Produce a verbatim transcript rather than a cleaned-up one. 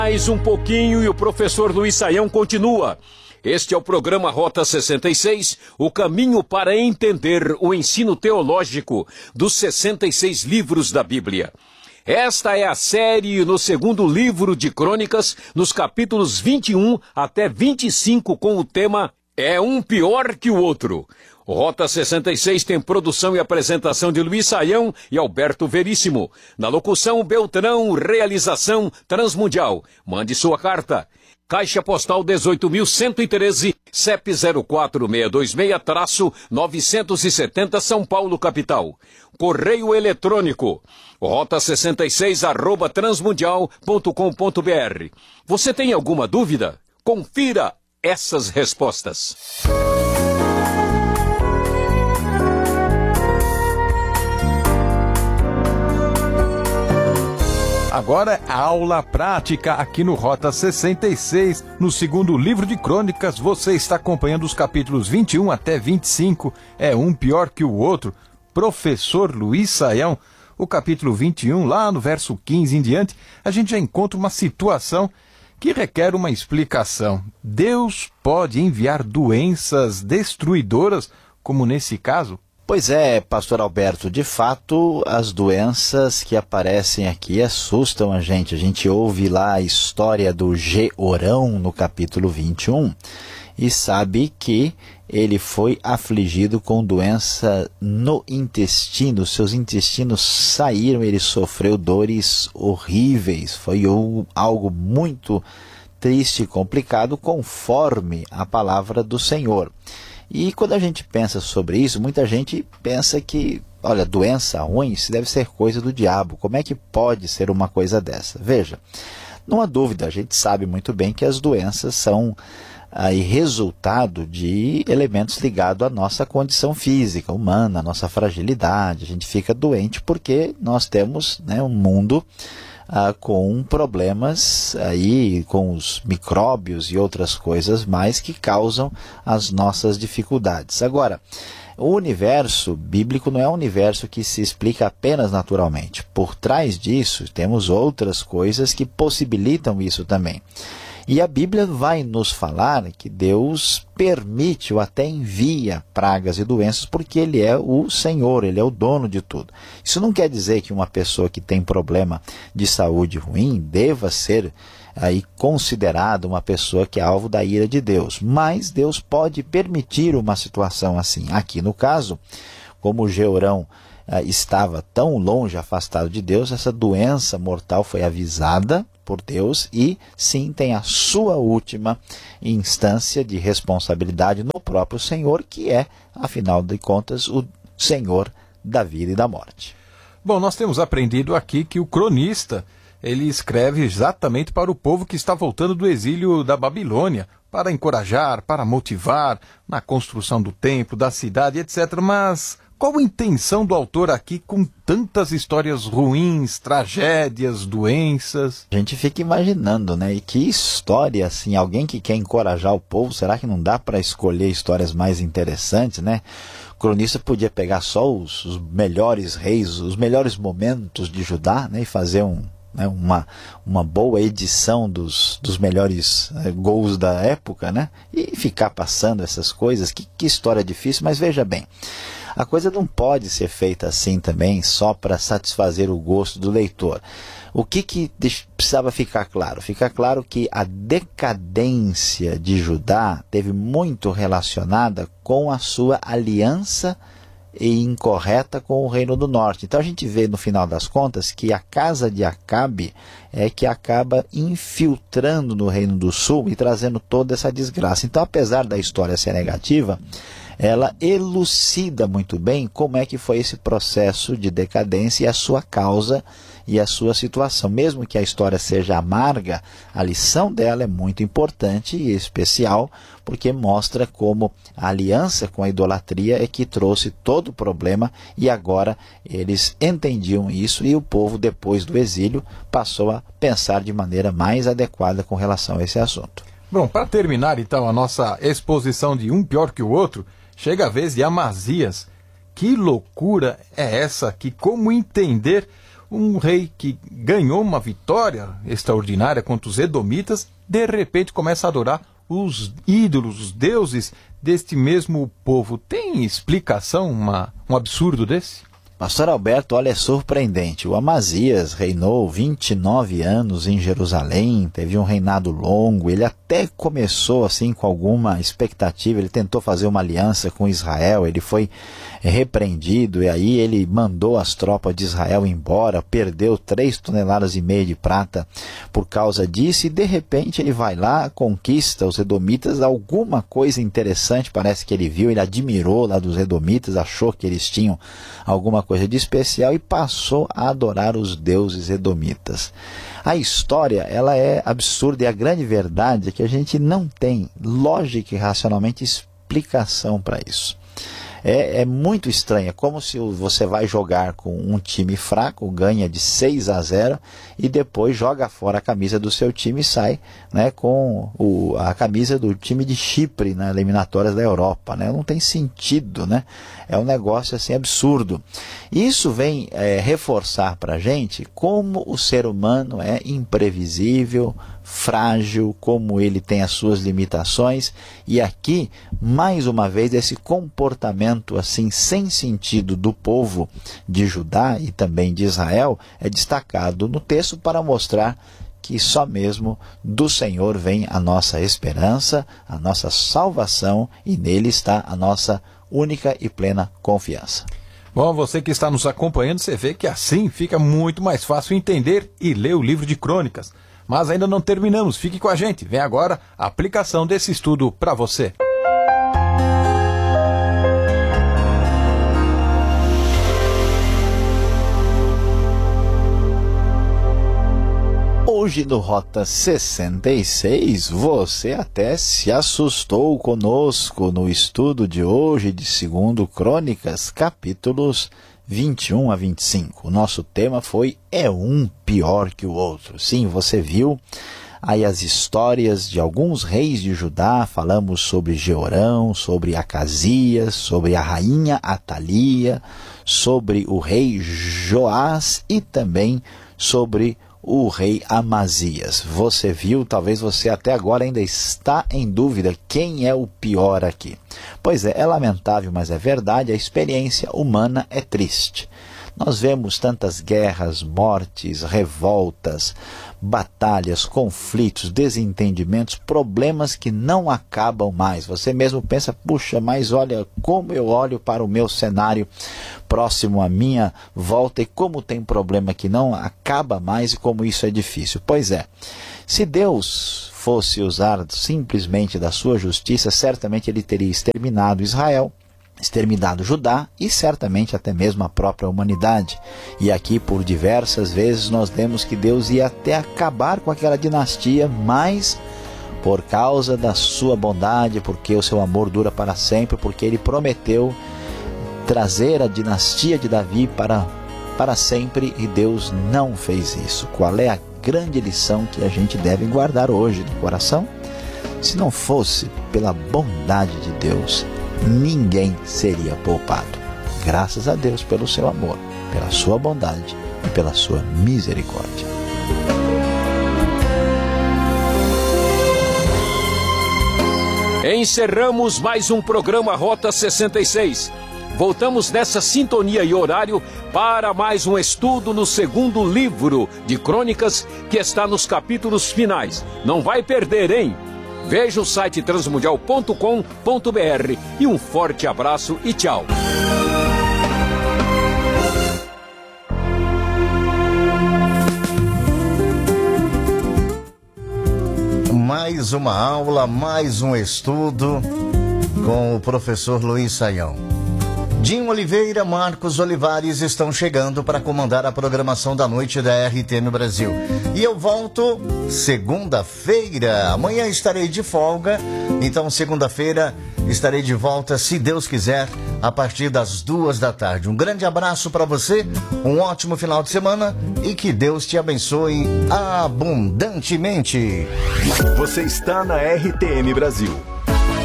Mais um pouquinho e o professor Luiz Saião continua. Este é o programa Rota sessenta e seis, o caminho para entender o ensino teológico dos sessenta e seis livros da Bíblia. Esta é a série no segundo livro de Crônicas, nos capítulos vinte e um até vinte e cinco, com o tema É um pior que o outro. O Rota sessenta e seis tem produção e apresentação de Luiz Saião e Alberto Veríssimo. Na locução, Beltrão, realização Transmundial. Mande sua carta. Caixa Postal dezoito mil cento e treze, C E P zero quatro seis dois seis, novecentos e setenta, São Paulo, capital. Correio eletrônico, rota sessenta e seis, arroba transmundial ponto com ponto br. Você tem alguma dúvida? Confira essas respostas. Agora a aula prática aqui no Rota sessenta e seis, no segundo livro de Crônicas. Você está acompanhando os capítulos vinte e um até vinte e cinco, é um pior que o outro. Professor Luiz Saião, o capítulo vinte e um, lá no verso quinze em diante, a gente já encontra uma situação que requer uma explicação. Deus pode enviar doenças destruidoras, como nesse caso? Pois é, pastor Alberto, de fato, as doenças que aparecem aqui assustam a gente. A gente ouve lá a história do Georão no capítulo vinte e um e sabe que ele foi afligido com doença no intestino. Seus intestinos saíram, ele sofreu dores horríveis. Foi algo muito triste e complicado, conforme a palavra do Senhor. E quando a gente pensa sobre isso, muita gente pensa que, olha, doença ruim, isso deve ser coisa do diabo. Como é que pode ser uma coisa dessa? Veja, não há dúvida, a gente sabe muito bem que as doenças são aí resultado de elementos ligados à nossa condição física, humana, à nossa fragilidade. A gente fica doente porque nós temos, né, um mundo Ah, com problemas aí, com os micróbios e outras coisas mais que causam as nossas dificuldades. Agora, o universo bíblico não é um universo que se explica apenas naturalmente. Por trás disso, temos outras coisas que possibilitam isso também. E a Bíblia vai nos falar que Deus permite ou até envia pragas e doenças porque Ele é o Senhor, Ele é o dono de tudo. Isso não quer dizer que uma pessoa que tem problema de saúde ruim deva ser aí considerada uma pessoa que é alvo da ira de Deus. Mas Deus pode permitir uma situação assim. Aqui no caso, como o Georão ah, estava tão longe, afastado de Deus, essa doença mortal foi avisada por Deus e sim tem a sua última instância de responsabilidade no próprio Senhor, que é, afinal de contas, o Senhor da vida e da morte. Bom, nós temos aprendido aqui que o cronista, ele escreve exatamente para o povo que está voltando do exílio da Babilônia, para encorajar, para motivar na construção do templo, da cidade, etcétera. Mas qual a intenção do autor aqui com tantas histórias ruins, tragédias, doenças? A gente fica imaginando, né? E que história, assim, alguém que quer encorajar o povo, será que não dá para escolher histórias mais interessantes, né? O cronista podia pegar só os, os melhores reis, os melhores momentos de Judá, né? E fazer um, né? uma, uma boa edição dos, dos melhores eh, gols da época, né? E ficar passando essas coisas. Que, que história difícil, mas veja bem. A coisa não pode ser feita assim também, só para satisfazer o gosto do leitor. O que, que precisava ficar claro? Fica claro que a decadência de Judá teve muito relacionada com a sua aliança e incorreta com o Reino do Norte. Então a gente vê no final das contas que a casa de Acabe é que acaba infiltrando no Reino do Sul e trazendo toda essa desgraça. Então, apesar da história ser negativa, ela elucida muito bem como é que foi esse processo de decadência e a sua causa e a sua situação. Mesmo que a história seja amarga, a lição dela é muito importante e especial, porque mostra como a aliança com a idolatria é que trouxe todo o problema e agora eles entendiam isso e o povo, depois do exílio, passou a pensar de maneira mais adequada com relação a esse assunto. Bom, para terminar então a nossa exposição de um pior que o outro, chega a vez de Amazias. Que loucura é essa? Que como entender um rei que ganhou uma vitória extraordinária contra os edomitas, de repente começa a adorar os ídolos, os deuses deste mesmo povo. Tem explicação uma, um absurdo desse? Pastor Alberto, olha, é surpreendente. O Amazias reinou vinte e nove anos em Jerusalém, teve um reinado longo, ele até começou assim com alguma expectativa, ele tentou fazer uma aliança com Israel, ele foi repreendido e aí ele mandou as tropas de Israel embora, perdeu três toneladas e meia de prata por causa disso e de repente ele vai lá, conquista os edomitas, alguma coisa interessante parece que ele viu, ele admirou lá dos edomitas, achou que eles tinham alguma coisa de especial e passou a adorar os deuses edomitas. A história, ela é absurda e a grande verdade é que a gente não tem lógica e racionalmente explicação para isso. É, é muito estranho, é como se você vai jogar com um time fraco, ganha de seis a zero e depois joga fora a camisa do seu time e sai, né, com o, a camisa do time de Chipre nas eliminatórias da Europa, né? Não tem sentido, né? É um negócio assim absurdo. Isso vem é, reforçar para a gente como o ser humano é imprevisível, frágil, como ele tem as suas limitações, e aqui, mais uma vez, esse comportamento assim sem sentido do povo de Judá e também de Israel é destacado no texto para mostrar que só mesmo do Senhor vem a nossa esperança, a nossa salvação, e nele está a nossa única e plena confiança. Bom, você que está nos acompanhando, você vê que assim fica muito mais fácil entender e ler o livro de Crônicas. Mas ainda não terminamos, fique com a gente. Vem agora a aplicação desse estudo para você. Hoje no Rota sessenta e seis, você até se assustou conosco no estudo de hoje de segundo Crônicas, capítulos vinte e um a vinte e cinco. O nosso tema foi É um pior que o outro. Sim, você viu aí as histórias de alguns reis de Judá, falamos sobre Jeorão, sobre Acasias, sobre a rainha Atalia, sobre o rei Joás e também sobre o rei Amazias. Você viu, talvez você até agora ainda está em dúvida quem é o pior aqui. Pois é, é lamentável, mas é verdade, a experiência humana é triste. Nós vemos tantas guerras, mortes, revoltas, batalhas, conflitos, desentendimentos, problemas que não acabam mais. Você mesmo pensa, puxa, mas olha como eu olho para o meu cenário próximo à minha volta e como tem problema que não acaba mais e como isso é difícil. Pois é, se Deus fosse usar simplesmente da sua justiça, certamente ele teria exterminado Israel, exterminado Judá e certamente até mesmo a própria humanidade. E aqui por diversas vezes nós vemos que Deus ia até acabar com aquela dinastia, mas por causa da sua bondade, porque o seu amor dura para sempre, porque ele prometeu trazer a dinastia de Davi para, para sempre, e Deus não fez isso. Qual é a grande lição que a gente deve guardar hoje no coração? Se não fosse pela bondade de Deus, ninguém seria poupado. Graças a Deus pelo seu amor, pela sua bondade e pela sua misericórdia. Encerramos mais um programa Rota sessenta e seis. Voltamos nessa sintonia e horário para mais um estudo no segundo livro de Crônicas, que está nos capítulos finais. Não vai perder, hein? Veja o site transmundial ponto com ponto br e um forte abraço e tchau. Mais uma aula, mais um estudo com o professor Luiz Saião. Jim Oliveira, Marcos Olivares estão chegando para comandar a programação da noite da R T no Brasil. E eu volto segunda-feira. Amanhã estarei de folga, então segunda-feira estarei de volta, se Deus quiser, a partir das duas da tarde. Um grande abraço para você, um ótimo final de semana e que Deus te abençoe abundantemente. Você está na R T M Brasil.